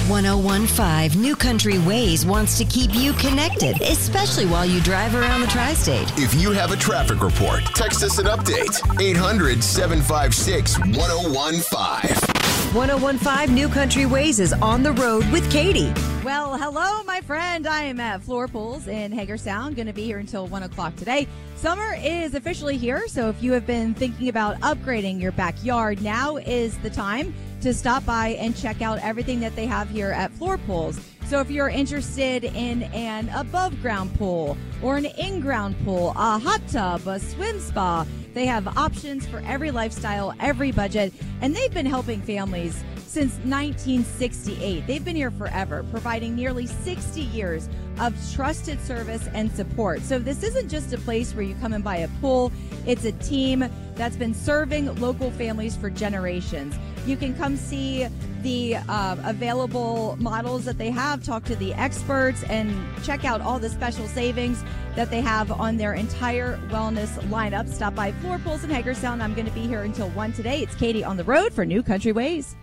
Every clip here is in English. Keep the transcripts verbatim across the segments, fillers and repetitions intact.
one oh one five New Country Ways wants to keep you connected, especially while you drive around the tri-state. If you have a traffic report, text us an update. eight hundred, seven five six, one oh one five. one oh one five New Country Ways is on the road with Katie. Well, hello, my friend. I am at Floor Pools in Hagerstown. Going to be here until one o'clock today. Summer is officially here, so if you have been thinking about upgrading your backyard, now is the time to stop by and check out everything that they have here at Floor Pools. So if you're interested in an above-ground pool or an in-ground pool, a hot tub, a swim spa, they have options for every lifestyle, every budget, and they've been helping families since nineteen sixty-eight. They've been here forever, providing nearly sixty years of trusted service and support. So this isn't just a place where you come and buy a pool. It's a team that's been serving local families for generations. You can come see the uh, available models that they have, talk to the experts, and check out all the special savings that they have on their entire wellness lineup. Stop by Floor Pools in Hagerstown. I'm going to be here until one today. It's Katie on the road for New Country Ways.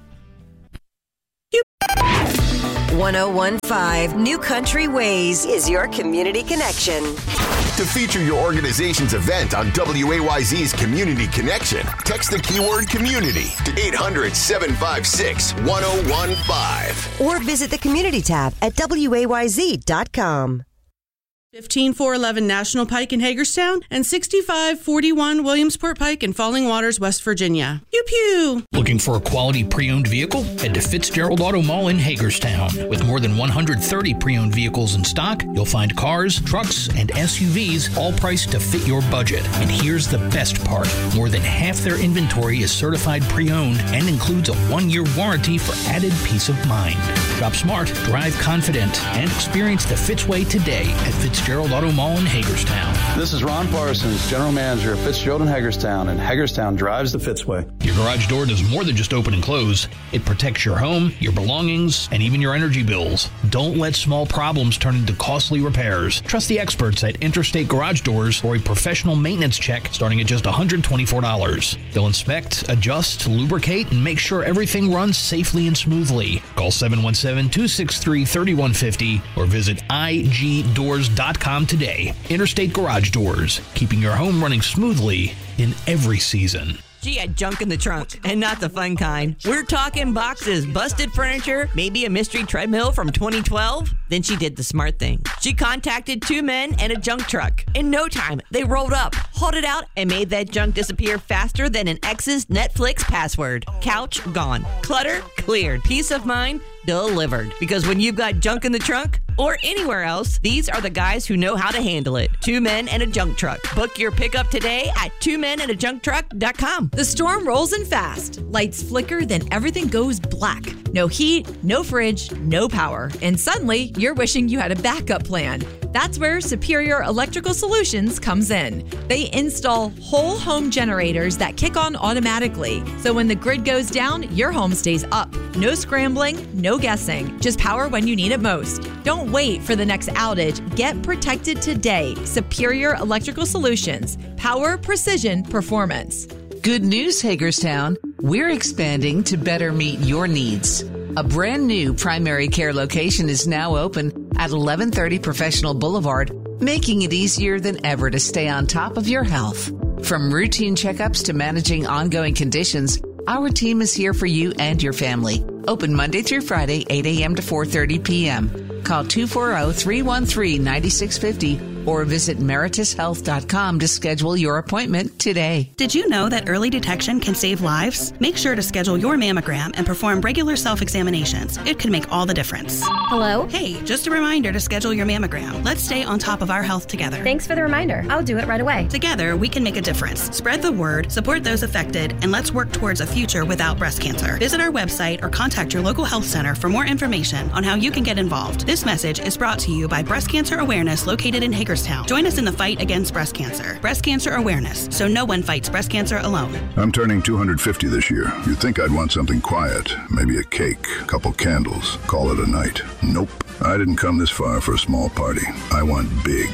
one oh one five New Country Ways is your community connection. To feature your organization's event on W A Y Z's Community Connection, text the keyword community to eight hundred, seven five six, one oh one five. Or visit the community tab at W A Y Z dot com. fifteen four eleven National Pike in Hagerstown and sixty-five forty-one Williamsport Pike in Falling Waters, West Virginia. Pew pew! Looking for a quality pre-owned vehicle? Head to Fitzgerald Auto Mall in Hagerstown. With more than one hundred thirty pre-owned vehicles in stock, you'll find cars, trucks, and S U Vs all priced to fit your budget. And here's the best part. More than half their inventory is certified pre-owned and includes a one-year warranty for added peace of mind. Shop smart, drive confident, and experience the Fitz way today at Fitzgerald Auto Mall in Hagerstown. This is Ron Parsons, General Manager of Fitzgerald in Hagerstown, and Hagerstown drives the Fitz way. Your garage door does more than just open and close. It protects your home, your belongings, and even your energy bills. Don't let small problems turn into costly repairs. Trust the experts at Interstate Garage Doors for a professional maintenance check starting at just one hundred twenty-four dollars. They'll inspect, adjust, lubricate, and make sure everything runs safely and smoothly. Call seven one seven, two six three, three one five zero or visit I G doors dot com today. Interstate Garage Doors, keeping your home running smoothly in every season. She had junk in the trunk, and not the fun kind. We're talking boxes, busted furniture, maybe a mystery treadmill from twenty twelve. Then she did the smart thing. She contacted two men and a junk truck. In no time, they rolled up, hauled it out, and made that junk disappear faster than an ex's Netflix password. Couch gone. Clutter cleared. Peace of mind delivered. Because when you've got junk in the trunk, or anywhere else, these are the guys who know how to handle it. Two men and a junk truck. Book your pickup today at two men and a junk truck dot com. The storm rolls in fast. Lights flicker, then everything goes black. No heat, no fridge, no power. And suddenly, you're wishing you had a backup plan. That's where Superior Electrical Solutions comes in. They install whole home generators that kick on automatically. So when the grid goes down, your home stays up. No scrambling, no guessing. Just power when you need it most. Don't wait for the next outage. Get protected today. Superior Electrical Solutions. Power, precision, performance. Good news, Hagerstown. We're expanding to better meet your needs. A brand new primary care location is now open at eleven thirty Professional Boulevard, making it easier than ever to stay on top of your health. From routine checkups to managing ongoing conditions, our team is here for you and your family. Open Monday through Friday, eight a.m. to four thirty p.m. Call two four zero, three one three, nine six five zero or visit meritus health dot com to schedule your appointment today. Did you know that early detection can save lives? Make sure to schedule your mammogram and perform regular self-examinations. It can make all the difference. Hello? Hey, just a reminder to schedule your mammogram. Let's stay on top of our health together. Thanks for the reminder. I'll do it right away. Together, we can make a difference. Spread the word, support those affected, and let's work towards a future without breast cancer. Visit our website or contact your local health center for more information on how you can get involved. This message is brought to you by Breast Cancer Awareness located in Hagerstown. Join us in the fight against breast cancer. Breast cancer awareness, so no one fights breast cancer alone. I'm turning two hundred fifty this year. You'd think I'd want something quiet, maybe a cake, couple candles, call it a night. Nope. I didn't come this far for a small party. I want big.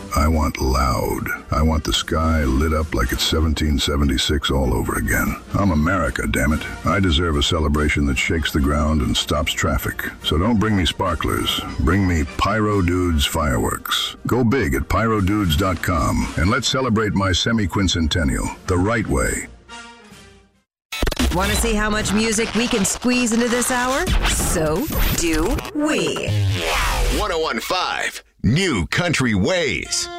I want loud. I want the sky lit up like it's seventeen seventy-six all over again. I'm America, damn it. I deserve a celebration that shakes the ground and stops traffic. So don't bring me sparklers. Bring me Pyro Dudes fireworks. Go big at pyro dudes dot com and let's celebrate my semi-quincentennial the right way. Want to see how much music we can squeeze into this hour? So do we. one oh one point five New Country Ways.